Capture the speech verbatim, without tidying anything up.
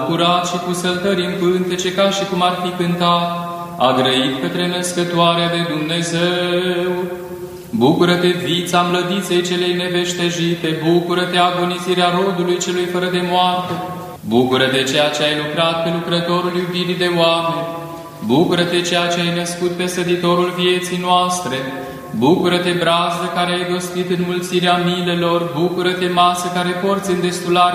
curat și cu săltări în pântece, ca și cum ar fi cântat, a grăit către născătoarea de Dumnezeu. Bucură-te, vița mlădiței celei neveștejite, bucură-te, agonizirea rodului celui fără de moarte, bucură-te, ceea ce ai lucrat pe lucrătorul iubirii de oameni, bucură-te, ceea ce ai născut pe săditorul vieții noastre, bucură-te, brazdă care ai dostit înmulțirea milelor, bucură-te, masă care porți în destulare